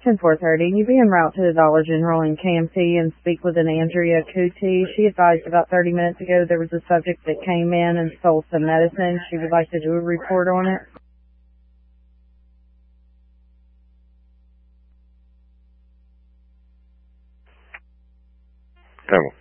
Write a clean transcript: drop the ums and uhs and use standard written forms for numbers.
10:4:30. You be en route to the Dollar General in KMT and speak with an Andrea Kuti. She advised about 30 minutes ago there was a subject that came in and stole some medicine. She would like to do a report on it. Tamo.